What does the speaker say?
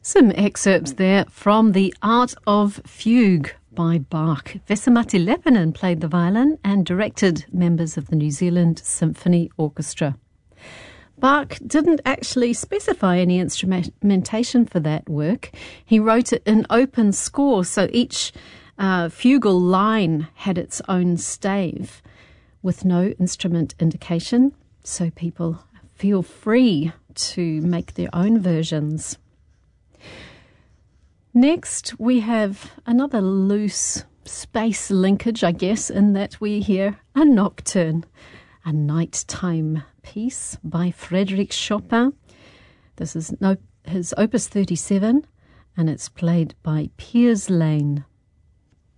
Some excerpts there from The Art of Fugue by Bach. Vesamati Lepinen played the violin and directed members of the New Zealand Symphony Orchestra. Bach didn't actually specify any instrumentation for that work. He wrote it in open score, so each fugal line had its own stave with no instrument indication, so people feel free to make their own versions. Next, we have another loose space linkage, I guess, in that we hear a nocturne, a nighttime piece by Frédéric Chopin. This is his Opus 37, and it's played by Piers Lane.